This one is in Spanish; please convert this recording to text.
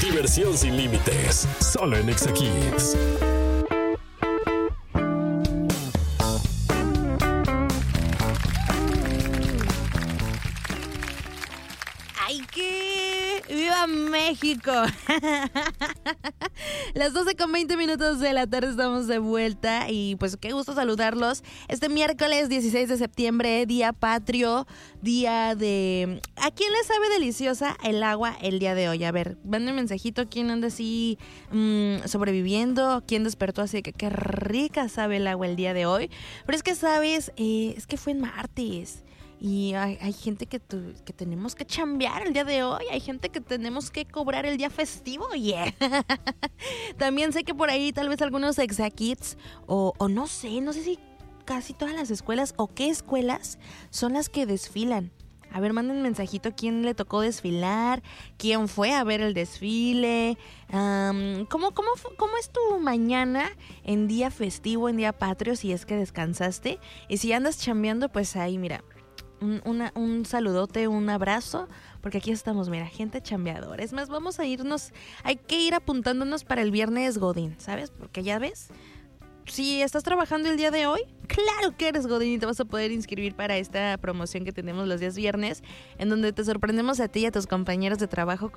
Diversión sin límites, solo en Exa Kids. ¡Ay, qué! ¡Viva México! Las 12:20 de la tarde estamos de vuelta y pues qué gusto saludarlos. Este miércoles 16 de septiembre, día patrio, día de... ¿A quién le sabe deliciosa el agua el día de hoy? A ver, manden un mensajito, ¿quién anda así sobreviviendo? ¿Quién despertó así de que qué rica sabe el agua el día de hoy? Pero es que, ¿sabes? Es que fue en martes. Y hay gente que tenemos que chambear el día de hoy. Hay gente que tenemos que cobrar el día festivo. Yeah. También sé que por ahí tal vez algunos Exa Kids o no sé si casi todas las escuelas o qué escuelas son las que desfilan. A ver, manden un mensajito, ¿quién le tocó desfilar? ¿Quién fue a ver el desfile? ¿Cómo es tu mañana en día festivo, en día patrio, si es que descansaste? Y si andas chambeando, pues ahí, mira... Un saludote, un abrazo, porque aquí estamos, mira, gente chambeadora. Es más, vamos a irnos, hay que ir apuntándonos para el viernes Godín, ¿sabes? Porque ya ves, si estás trabajando el día de hoy, claro que eres Godín y te vas a poder inscribir para esta promoción que tenemos los días viernes, en donde te sorprendemos a ti y a tus compañeros de trabajo